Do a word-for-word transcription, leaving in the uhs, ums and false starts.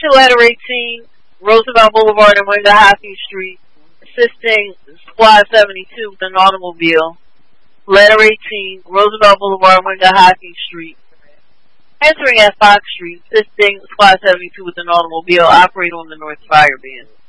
Letter eighteen, Roosevelt Boulevard and Wingahassee Street, assisting Squad seventy-two with an automobile. Letter eighteen, Roosevelt Boulevard and Wingahassee Street. Entering at Fox Street, assisting Squad seventy-two with an automobile, operator on the North Fire Band.